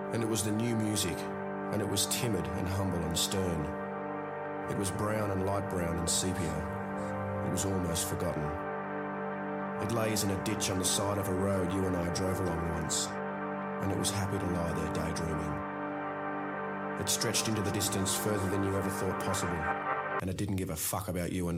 And it was the new music, and it was timid and humble and stern. It was brown and light brown and sepia. It was almost forgotten. It lays in a ditch on the side of a road you and I drove along once, and it was happy to lie there daydreaming. It stretched into the distance further than you ever thought possible, and it didn't give a fuck about you and